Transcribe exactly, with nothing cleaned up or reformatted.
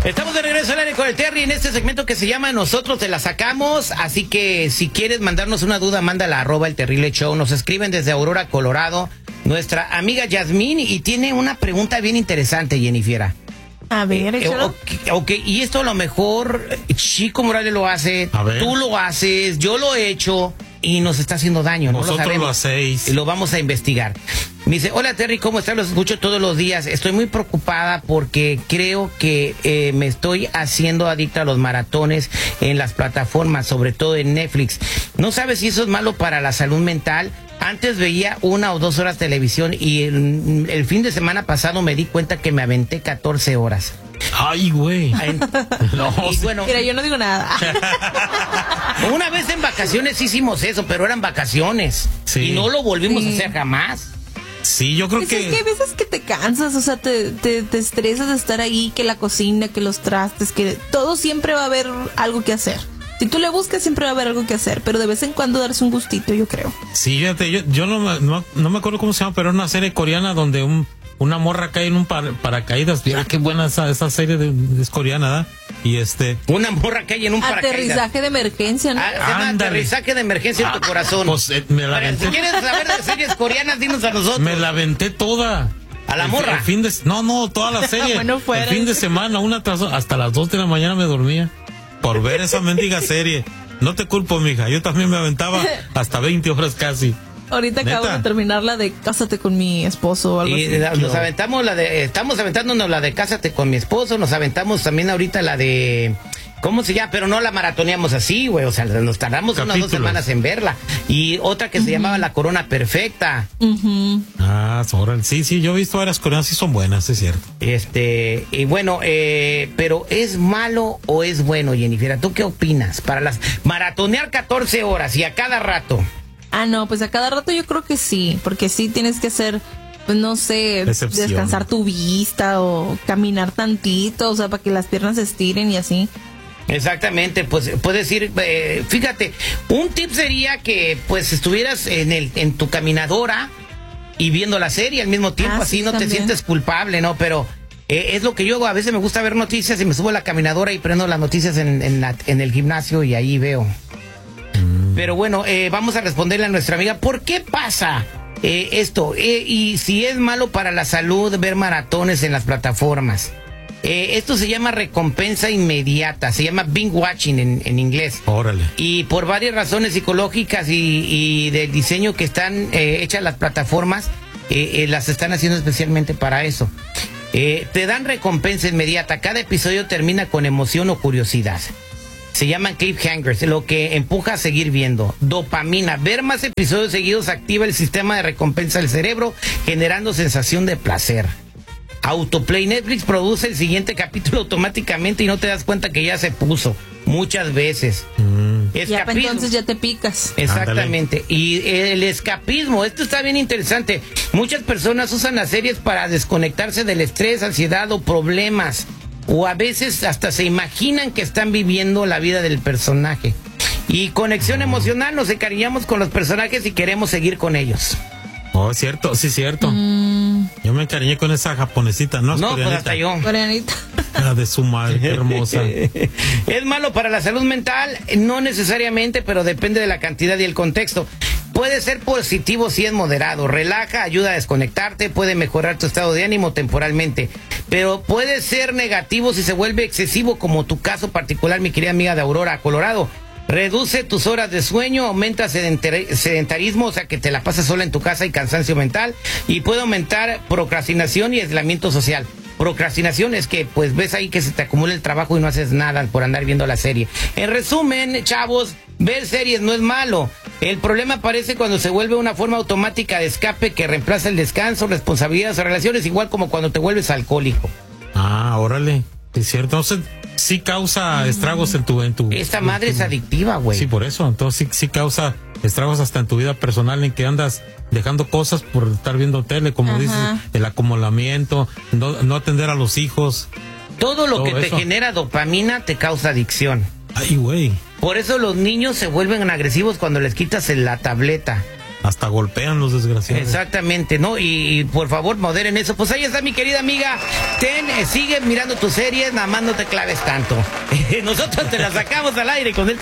Estamos de regreso al aire con el Terry en este segmento que se llama Nosotros te la sacamos. Así que si quieres mandarnos una duda, mándala a arroba el terrible show. Nos escriben desde Aurora, Colorado, nuestra amiga Yasmín, y tiene una pregunta bien interesante, Jennifer. A ver, eh, okay, ok, y esto a lo mejor Chico Morales lo hace, tú lo haces, yo lo he hecho y nos está haciendo daño. Vosotros no lo, lo hacéis. Y lo vamos a investigar. Me dice, hola Terry, ¿cómo estás? Los escucho todos los días. Estoy muy preocupada porque creo que eh, me estoy haciendo adicta a los maratones en las plataformas, sobre todo en Netflix. No sabes si eso es malo para la salud mental. Antes veía una o dos horas de televisión y el, el fin de semana pasado me di cuenta que me aventé catorce horas. Ay, güey. No, y bueno, mira, yo no digo nada. Una vez en vacaciones hicimos eso, pero eran vacaciones. Sí. Y no lo volvimos sí. a hacer jamás. Sí, yo creo pues que... Es que hay veces que te cansas, o sea, te, te, te estresas de estar ahí, que la cocina, que los trastes, que todo siempre va a haber algo que hacer. Si tú le buscas, siempre va a haber algo que hacer, pero de vez en cuando darse un gustito, yo creo. Sí, fíjate, yo, yo no, no, no me acuerdo cómo se llama, pero es una serie coreana donde un, una morra cae en un par, paracaídas. Mira qué buena esa, esa serie de, es coreana, ¿verdad? Y este... Una morra cae en un paracaídas. Aterrizaje de emergencia, ¿no? Ah, se llama aterrizaje de emergencia en tu corazón. Pues, eh, me la aventé. Si quieres saber de series coreanas, dinos a nosotros. Me la aventé toda. ¿A la el, morra? El fin de, no, no, toda la serie. Bueno, fuera. El fin de semana, una tras otra, hasta las dos de la mañana me dormía por ver esa mendiga serie. No te culpo, mija, yo también me aventaba hasta veinte horas casi. Ahorita ¿Neta? acabo de terminar la de Cásate con mi esposo o algo y así. La, nos aventamos la de, estamos aventándonos la de Cásate con mi esposo, nos aventamos también ahorita la de, ¿cómo se llama? Pero no la maratoneamos así, güey, o sea, nos tardamos Capítulos. unas dos semanas en verla. Y otra que uh-huh. se llamaba La Corona Perfecta. Uh-huh. Ah, órale, sí, sí, yo he visto varias coreanas, sí son buenas, es cierto. Este, y bueno, eh, pero ¿es malo o es bueno, Jennifer? ¿Tú qué opinas? Para las, maratonear catorce horas y a cada rato. Ah, no, pues a cada rato yo creo que sí, porque sí tienes que hacer, pues no sé, Decepción. descansar tu vista o caminar tantito, o sea, para que las piernas se estiren y así. Exactamente, pues puedes ir, eh, fíjate, un tip sería que pues estuvieras en el en tu caminadora y viendo la serie al mismo tiempo, ah, así sí, no también. te sientes culpable, ¿no? Pero eh, es lo que yo hago, a veces me gusta ver noticias y me subo a la caminadora y prendo las noticias en, en, la, en el gimnasio y ahí veo. Pero bueno, eh, vamos a responderle a nuestra amiga, ¿por qué pasa eh, esto? Eh, y si es malo para la salud ver maratones en las plataformas. Eh, esto se llama recompensa inmediata, se llama binge watching en, en inglés. Órale. Y por varias razones psicológicas y, y del diseño que están eh, hechas las plataformas, eh, eh, las están haciendo especialmente para eso. Eh, te dan recompensa inmediata, cada episodio termina con emoción o curiosidad. Se llaman cliffhangers, lo que empuja a seguir viendo. Dopamina. Ver más episodios seguidos activa el sistema de recompensa del cerebro, generando sensación de placer. Autoplay. Netflix produce el siguiente capítulo automáticamente y no te das cuenta que ya se puso. Muchas veces. Mm. Ya para entonces ya te picas. Exactamente. Ándale. Y el escapismo. Esto está bien interesante. Muchas personas usan las series para desconectarse del estrés, ansiedad o problemas. O a veces hasta se imaginan que están viviendo la vida del personaje. Y conexión emocional, nos encariñamos con los personajes y queremos seguir con ellos. Oh, es cierto, sí, cierto. Mm. Yo me encariñé con esa japonesita, ¿no? No, pues hasta yo. Coreanita. La de su madre, qué hermosa. ¿Es malo para la salud mental? No necesariamente, pero depende de la cantidad y el contexto. Puede ser positivo si es moderado, relaja, ayuda a desconectarte, puede mejorar tu estado de ánimo temporalmente, pero puede ser negativo si se vuelve excesivo, como tu caso particular, mi querida amiga de Aurora, Colorado. Reduce tus horas de sueño, aumenta sedentarismo, o sea que te la pasas sola en tu casa y cansancio mental, y puede aumentar procrastinación y aislamiento social. Procrastinación es que pues ves ahí que se te acumula el trabajo y no haces nada por andar viendo la serie. En resumen, chavos, ver series no es malo. El problema aparece cuando se vuelve una forma automática de escape que reemplaza el descanso, responsabilidades o relaciones, igual como cuando te vuelves alcohólico. Ah, órale. Es cierto, entonces sí causa estragos en tu... En tu Esta madre en tu, es adictiva, güey. Sí, por eso, entonces sí, sí causa estragos hasta en tu vida personal, en que andas dejando cosas por estar viendo tele, como Ajá. dices, el acumulamiento, no, no atender a los hijos. Todo lo todo que te eso. genera dopamina te causa adicción. Ay, güey. Por eso los niños se vuelven agresivos cuando les quitas la tableta. Hasta golpean los desgraciados. Exactamente, ¿no? Y, y por favor, moderen eso. Pues ahí está mi querida amiga. Ten, eh, sigue mirando tus series, nada más no te claves tanto. Nosotros te la sacamos al aire con el